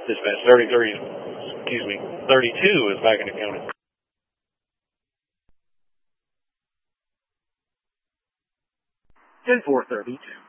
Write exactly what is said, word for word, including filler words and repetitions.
Dispatch thirty thirty, excuse me, thirty-two is back in the county. ten four thirty-two.